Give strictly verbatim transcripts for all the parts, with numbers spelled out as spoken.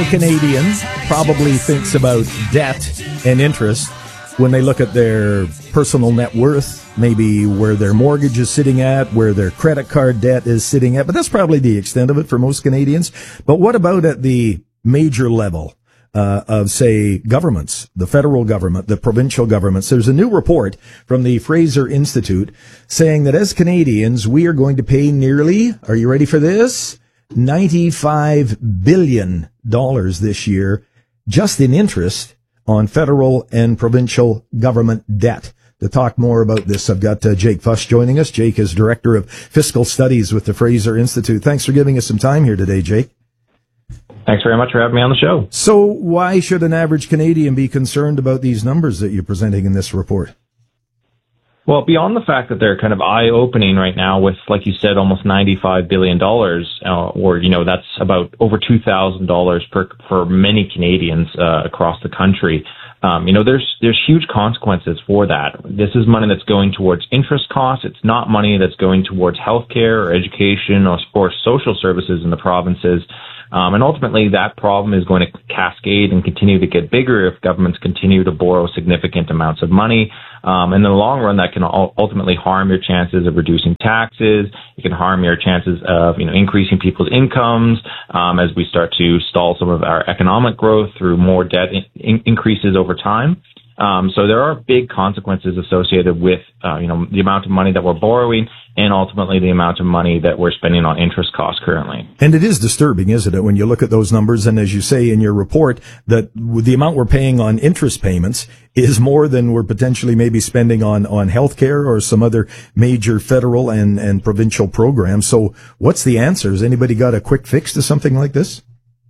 Canadian probably thinks about debt and interest when they look at their personal net worth, maybe where their mortgage is sitting at, where their credit card debt is sitting at, but that's probably the extent of it for most Canadians. But what about at the major level uh, of, say, governments, the federal government, the provincial governments? There's a new report from the Fraser Institute saying that as Canadians, we are going to pay nearly, are you ready for this? ninety-five billion dollars this year just in interest on federal and provincial government debt. To talk more about this, I've got uh, Jake Fuss joining us. Jake is Director of Fiscal Studies with the Fraser Institute. Thanks for giving us some time here today, Jake. Thanks very much for having me on the show. So why should an average Canadian be concerned about these numbers that you're presenting in this report? Well, beyond the fact that they're kind of eye-opening right now with, like you said, almost ninety-five billion dollars, uh, or, you know, that's about over two thousand dollars per, for many Canadians uh, across the country. Um, you know, there's there's huge consequences for that. This is money that's going towards interest costs. It's not money that's going towards healthcare or education or, or social services in the provinces. Um, and ultimately, that problem is going to cascade and continue to get bigger if governments continue to borrow significant amounts of money. Um, in the long run, that can ultimately harm your chances of reducing taxes. It can harm your chances of, you know, increasing people's incomes um, as we start to stall some of our economic growth through more debt in- increases over time. Um, so there are big consequences associated with, uh, you know, the amount of money that we're borrowing and ultimately the amount of money that we're spending on interest costs currently. And it is disturbing, isn't it, when you look at those numbers, and as you say in your report, that the amount we're paying on interest payments is more than we're potentially maybe spending on, on healthcare or some other major federal and, and provincial programs. So what's the answer? Has anybody got a quick fix to something like this?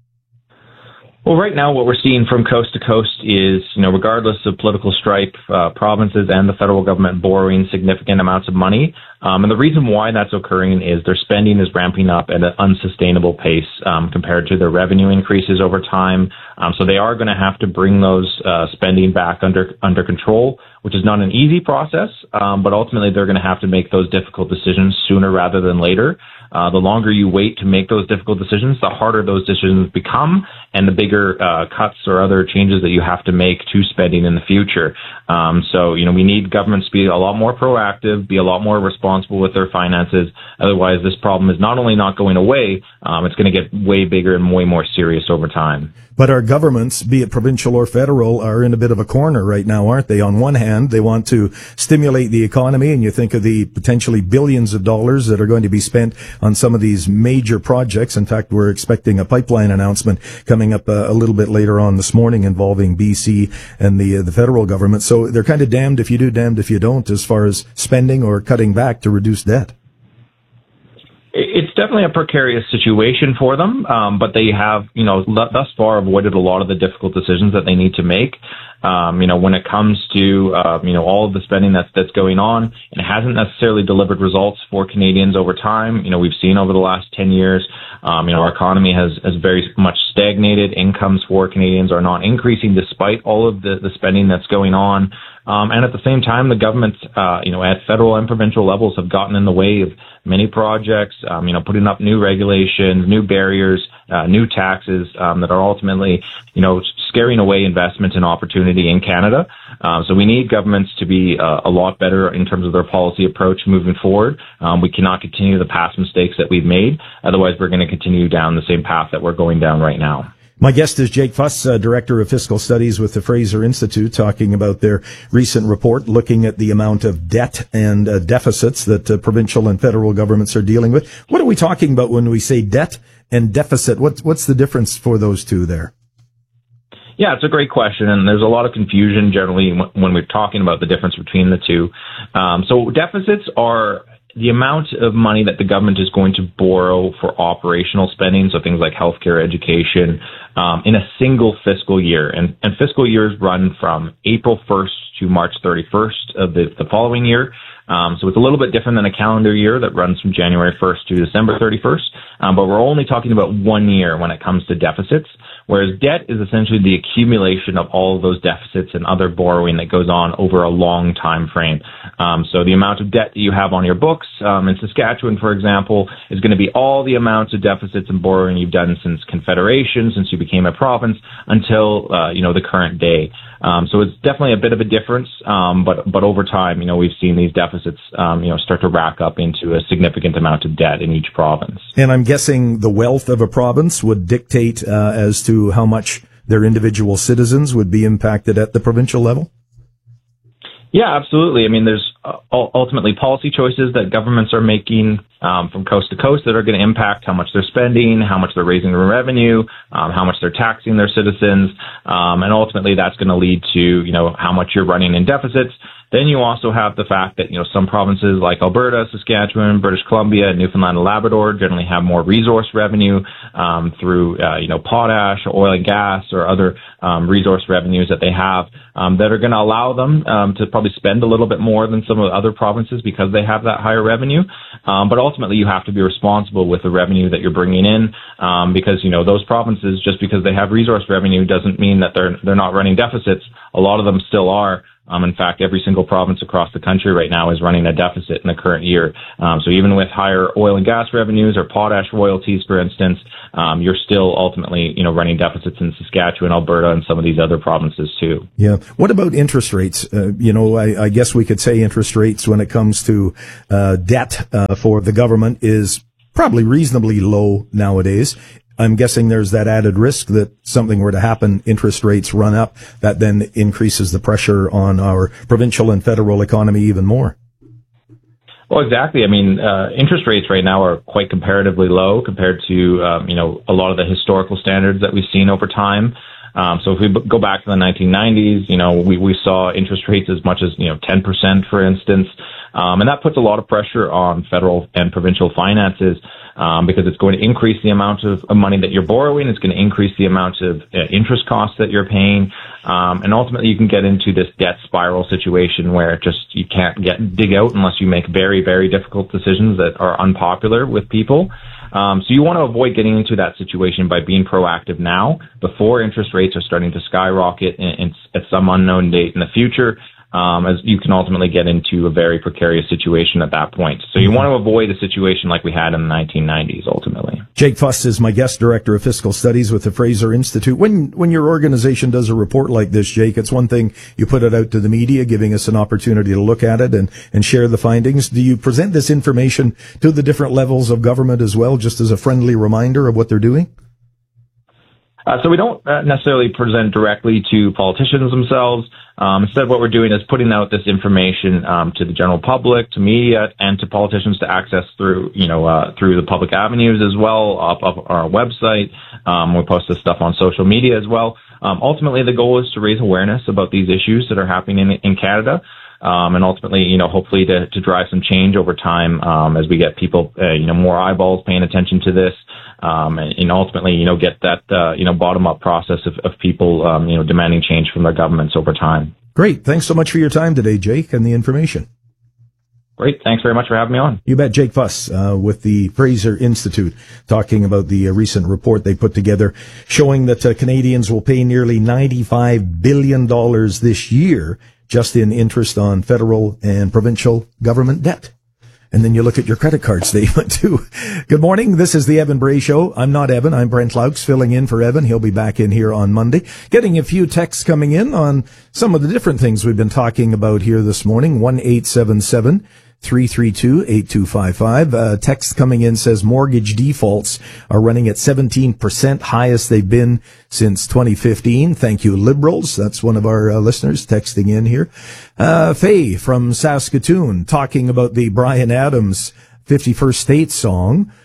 Well, right now what we're seeing from coast to coast is, you know, regardless of political stripe, uh, provinces and the federal government borrowing significant amounts of money. Um, and the reason why that's occurring is their spending is ramping up at an unsustainable pace um, compared to their revenue increases over time. Um, so they are going to have to bring those uh, spending back under under control, which is not an easy process, um, but ultimately they're going to have to make those difficult decisions sooner rather than later. Uh, the longer you wait to make those difficult decisions, the harder those decisions become and the bigger uh, cuts or other changes that you have to make to spending in the future. Um, so, you know, we need governments to be a lot more proactive, be a lot more responsible with their finances. Otherwise, this problem is not only not going away, um, it's going to get way bigger and way more serious over time. But our governments, be it provincial or federal, are in a bit of a corner right now, aren't they? On one hand, they want to stimulate the economy, and you think of the potentially billions of dollars that are going to be spent on some of these major projects. In fact, we're expecting a pipeline announcement coming up uh, a little bit later on this morning involving B C and the uh, the federal government. So they're kind of damned if you do, damned if you don't, as far as spending or cutting back to reduce debt. It's definitely a precarious situation for them, um, but they have, you know, thus far avoided a lot of the difficult decisions that they need to make. Um, you know, when it comes to, uh, you know, all of the spending that's, that's going on, it hasn't necessarily delivered results for Canadians over time. You know, we've seen over the last ten years, um, you know, our economy has, has very much stagnated. Incomes for Canadians are not increasing despite all of the, the spending that's going on. Um, and at the same time, the government, uh, you know, at federal and provincial levels have gotten in the way of many projects, um, you know, putting up new regulations, new barriers, uh, new taxes, um, that are ultimately, you know, scaring away investment and opportunity in Canada. Uh, so we need governments to be uh, a lot better in terms of their policy approach moving forward. Um, we cannot continue the past mistakes that we've made. Otherwise, we're going to continue down the same path that we're going down right now. My guest is Jake Fuss, uh, Director of Fiscal Studies with the Fraser Institute, talking about their recent report looking at the amount of debt and uh, deficits that uh, provincial and federal governments are dealing with. What are we talking about when we say debt and deficit? What, what's the difference for those two there? Yeah, it's a great question, and there's a lot of confusion generally when we're talking about the difference between the two. Um, so deficits are the amount of money that the government is going to borrow for operational spending, so things like healthcare, education, um, in a single fiscal year. And, and fiscal years run from April first to March thirty-first of the, the following year. Um, so it's a little bit different than a calendar year that runs from January first to December thirty-first. Um, but we're only talking about one year when it comes to deficits, whereas debt is essentially the accumulation of all of those deficits and other borrowing that goes on over a long time frame. Um, so the amount of debt that you have on your books um, in Saskatchewan, for example, is going to be all the amounts of deficits and borrowing you've done since Confederation, since you became a province, until uh, you know the current day. Um, so it's definitely a bit of a difference, um, but but over time, you know, we've seen these deficits, um, you know, start to rack up into a significant amount of debt in each province. And I'm guessing the wealth of a province would dictate uh, as to how much their individual citizens would be impacted at the provincial level? Yeah, absolutely. I mean, there's uh, ultimately policy choices that governments are making um, from coast to coast that are going to impact how much they're spending, how much they're raising their revenue, um, how much they're taxing their citizens, um, and ultimately that's going to lead to, you know, how much you're running in deficits. Then you also have the fact that, you know, some provinces like Alberta, Saskatchewan, British Columbia, Newfoundland and Labrador generally have more resource revenue um, through, uh, you know, potash, oil and gas, or other um, resource revenues that they have um, that are going to allow them um, to probably spend a little bit more than some of the other provinces because they have that higher revenue. Um, but ultimately, you have to be responsible with the revenue that you're bringing in um, because, you know, those provinces, just because they have resource revenue doesn't mean that they're they're not running deficits. A lot of them still are. Um, in fact, every single province across the country right now is running a deficit in the current year. Um, so even with higher oil and gas revenues or potash royalties, for instance, um, you're still ultimately, you know, running deficits in Saskatchewan, Alberta, and some of these other provinces too. Yeah. What about interest rates? Uh, you know, I, I guess we could say interest rates when it comes to uh, debt uh, for the government is probably reasonably low nowadays. I'm guessing there's that added risk that something were to happen, interest rates run up, that then increases the pressure on our provincial and federal economy even more. Well, exactly. I mean, uh, interest rates right now are quite comparatively low compared to, um, you know, a lot of the historical standards that we've seen over time. Um, so if we b- go back to the nineteen nineties, you know, we, we saw interest rates as much as, you know, ten percent, for instance. Um, and that puts a lot of pressure on federal and provincial finances. Um, because it's going to increase the amount of, of money that you're borrowing. It's going to increase the amount of uh, interest costs that you're paying. Um, and ultimately you can get into this debt spiral situation where it just, you can't get, dig out unless you make very, very difficult decisions that are unpopular with people. Um, so you want to avoid getting into that situation by being proactive now before interest rates are starting to skyrocket in, in, at some unknown date in the future. Um, as you can ultimately get into a very precarious situation at that point. So you mm-hmm. want to avoid a situation like we had in the nineteen nineties, ultimately. Jake Fuss is my guest director of fiscal studies with the Fraser Institute. When, when your organization does a report like this, Jake, it's one thing you put it out to the media, giving us an opportunity to look at it and, and share the findings. Do you present this information to the different levels of government as well, just as a friendly reminder of what they're doing? Uh, so we don't uh, necessarily present directly to politicians themselves. Um, instead, what we're doing is putting out this information um, to the general public, to media, and to politicians to access through, you know, uh, through the public avenues as well, up, up our website. Um, we post this stuff on social media as well. Um, ultimately, the goal is to raise awareness about these issues that are happening in, in Canada. Um, and ultimately, you know, hopefully to, to drive some change over time, um, as we get people, uh, you know, more eyeballs paying attention to this, um, and, and ultimately, you know, get that, uh, you know, bottom up process of, of people, um, you know, demanding change from their governments over time. Great. Thanks so much for your time today, Jake, and the information. Great. Thanks very much for having me on. You bet. Jake Fuss, uh, with the Fraser Institute, talking about the uh, recent report they put together showing that uh, Canadians will pay nearly ninety-five billion dollars this year just in interest on federal and provincial government debt. And then you look at your credit card statement, too. Good morning. This is the Evan Bray Show. I'm not Evan. I'm Brent Laux, filling in for Evan. He'll be back in here on Monday. Getting a few texts coming in on some of the different things we've been talking about here this morning. one eight seven seven, three three two, eight two five five. Uh, text coming in says mortgage defaults are running at seventeen percent, highest they've been since twenty fifteen. Thank you, Liberals. That's one of our uh, listeners texting in here. Uh, Faye from Saskatoon talking about the Bryan Adams fifty-first State song.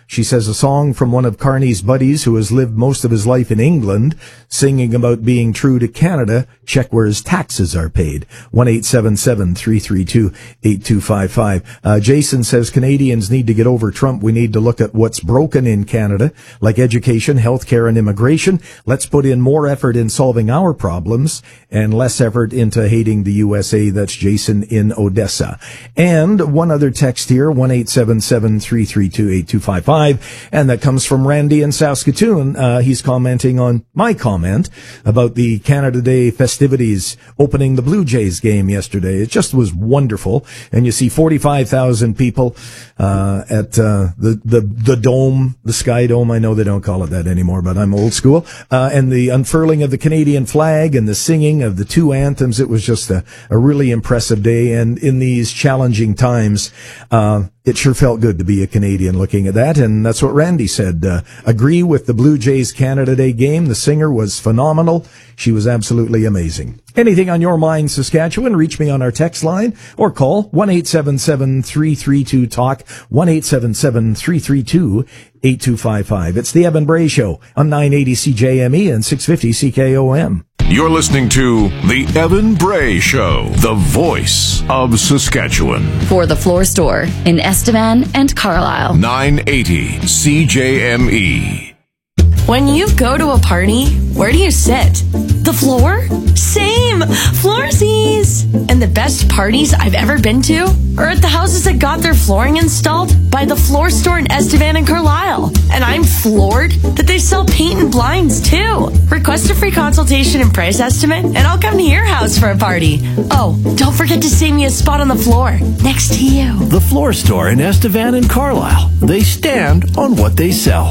She says a song from one of Carney's buddies who has lived most of his life in England, singing about being true to Canada. Check where his taxes are paid. one eight seven seven, three three two, eight two five five. Uh, Jason says Canadians need to get over Trump. We need to look at what's broken in Canada, like education, healthcare, and immigration. Let's put in more effort in solving our problems and less effort into hating the U S A. That's Jason in Odessa. And one other text here, one eight seven seven, three three two, eight two five five, and that comes from Randy in Saskatoon. Uh, he's commenting on my comment about the Canada Day festivities opening the Blue Jays game yesterday. It just was wonderful. And you see forty-five thousand people uh, at uh, the, the, the Dome, the Sky Dome. I know they don't call it that anymore, but I'm old school. Uh, and the unfurling of the Canadian flag and the singing of the two anthems. It was just a, a really impressive day. And in these challenging times, uh, it sure felt good to be a Canadian looking at that. And that's what Randy said. Uh, agree with the Blue Jays Canada Day game. The singer was phenomenal. She was absolutely amazing. Anything on your mind, Saskatchewan? Reach me on our text line or call one eight seven seven, three three two, talk, one eight seven seven, three three two, eight two five five. It's the Evan Bray Show on nine eighty C J M E and six fifty C K O M. You're listening to The Evan Bray Show, the voice of Saskatchewan. For the Floor Store in Estevan and Carlisle. nine eighty C J M E. When you go to a party, where do you sit? The floor? Same! Floorsies! And the best parties I've ever been to are at the houses that got their flooring installed by the Floor Store in Estevan and Carlisle. And I'm floored that they sell paint and blinds too. Request a free consultation and price estimate, and I'll come to your house for a party. Oh, don't forget to save me a spot on the floor next to you. The Floor Store in Estevan and Carlisle. They stand on what they sell.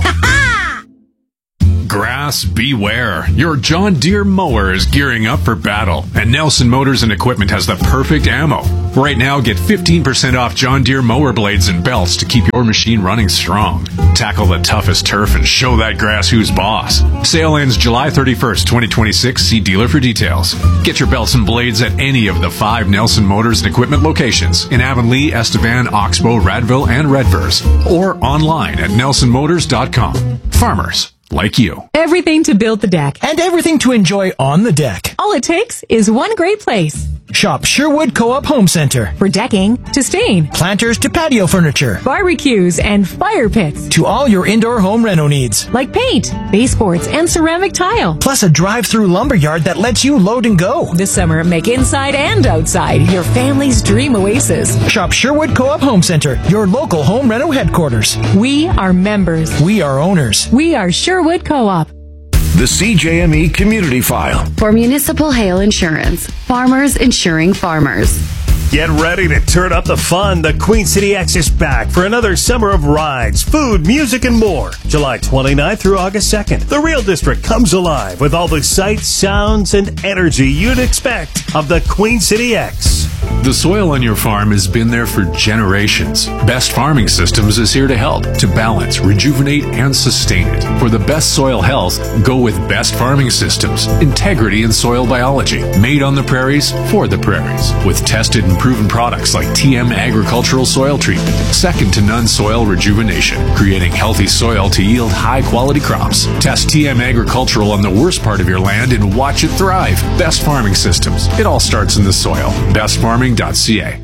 Grass beware. Your John Deere mower is gearing up for battle, and Nelson Motors and Equipment has the perfect ammo. Right now, get fifteen percent off John Deere mower blades and belts to keep your machine running strong. Tackle the toughest turf and show that grass who's boss. Sale ends July thirty-first, twenty twenty-six. See dealer for details. Get your belts and blades at any of the five Nelson Motors and Equipment locations in Avonlea, Estevan, Oxbow, Radville, and Redvers, or online at nelson motors dot com. Farmers like you. Everything to build the deck. And everything to enjoy on the deck. All it takes is one great place. Shop Sherwood Co-op Home Center. For decking to stain. Planters to patio furniture. Barbecues and fire pits. To all your indoor home reno needs. Like paint, baseboards, and ceramic tile. Plus a drive-through lumberyard that lets you load and go. This summer, make inside and outside your family's dream oasis. Shop Sherwood Co-op Home Center, your local home reno headquarters. We are members. We are owners. We are Sherwood Co-op. The C J M E Community File. For municipal hail insurance, farmers insuring farmers. Get ready to turn up the fun. The Queen City X is back for another summer of rides, food, music, and more. July twenty-ninth through August second. The Real District comes alive with all the sights, sounds, and energy you'd expect of the Queen City X. The soil on your farm has been there for generations. Best Farming Systems is here to help, to balance, rejuvenate, and sustain it. For the best soil health, go with Best Farming Systems. Integrity in soil biology. Made on the prairies, for the prairies. With tested and proven products like T M Agricultural Soil Treatment. Second to none soil rejuvenation. Creating healthy soil to yield high-quality crops. Test T M Agricultural on the worst part of your land and watch it thrive. Best Farming Systems. It all starts in the soil. best farming dot c a.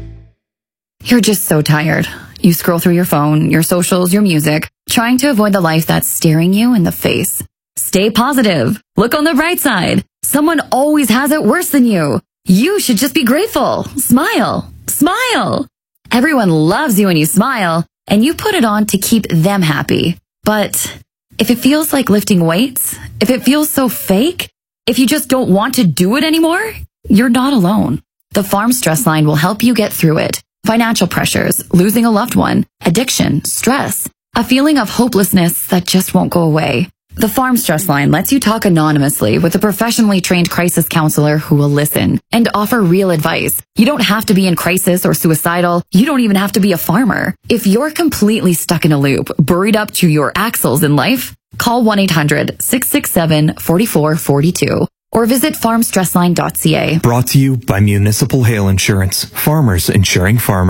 You're just so tired. You scroll through your phone, your socials, your music, trying to avoid the life that's staring you in the face. Stay positive. Look on the bright side. Someone always has it worse than you. You should just be grateful. Smile. Smile. Everyone loves you when you smile, and you put it on to keep them happy. But if it feels like lifting weights, if it feels so fake, if you just don't want to do it anymore, you're not alone. The Farm Stress Line will help you get through it. Financial pressures, losing a loved one, addiction, stress, a feeling of hopelessness that just won't go away. The Farm Stress Line lets you talk anonymously with a professionally trained crisis counselor who will listen and offer real advice. You don't have to be in crisis or suicidal. You don't even have to be a farmer. If you're completely stuck in a loop, buried up to your axles in life, call one eight hundred, six six seven, four four four two or visit farm stress line dot c a. Brought to you by Municipal Hail Insurance. Farmers insuring farmers.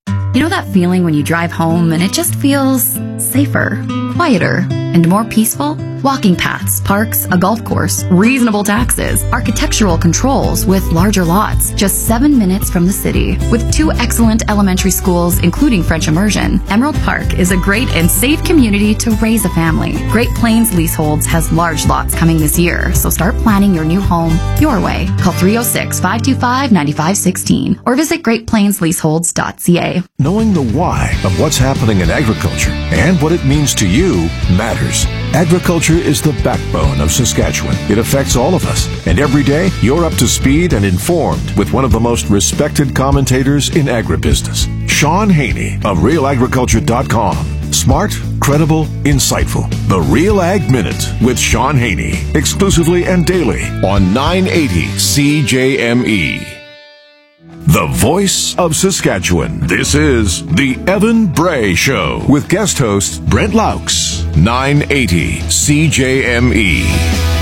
You know that feeling when you drive home and it just feels safer, quieter, and more peaceful? Walking paths, parks, a golf course, reasonable taxes, architectural controls with larger lots, just seven minutes from the city. With two excellent elementary schools, including French immersion, Emerald Park is a great and safe community to raise a family. Great Plains Leaseholds has large lots coming this year, so start planning your new home your way. Call three oh six, five two five, nine five one six or visit great plains leaseholds dot c a. Knowing the why of what's happening in agriculture and what it means to you matters. Agriculture is the backbone of Saskatchewan. It affects all of us. And every day, you're up to speed and informed with one of the most respected commentators in agribusiness, Sean Haney of real agriculture dot com. Smart, credible, insightful. The Real Ag Minute with Sean Haney. Exclusively and daily on nine eighty C J M E. The voice of Saskatchewan. This is the Evan Bray Show with guest host Brent Laux. nine eighty C J M E.